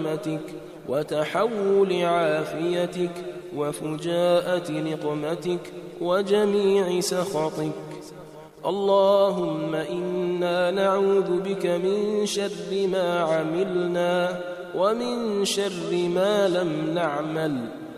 رحمتك وتحول عافيتك وفجاءة نقمتك وجميع سخطك. اللهم إنا نعوذ بك من شر ما عملنا ومن شر ما لم نعمل